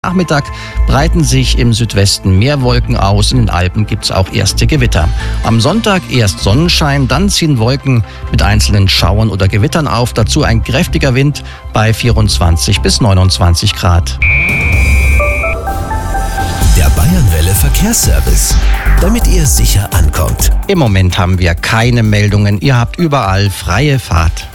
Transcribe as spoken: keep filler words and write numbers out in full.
Nachmittag breiten sich im Südwesten mehr Wolken aus. In den Alpen gibt es auch erste Gewitter. Am Sonntag erst Sonnenschein, dann ziehen Wolken mit einzelnen Schauern oder Gewittern auf. Dazu ein kräftiger Wind bei vierundzwanzig bis neunundzwanzig Grad. Der Bayernwelle Verkehrsservice, damit ihr sicher ankommt. Im Moment haben wir keine Meldungen. Ihr habt überall freie Fahrt.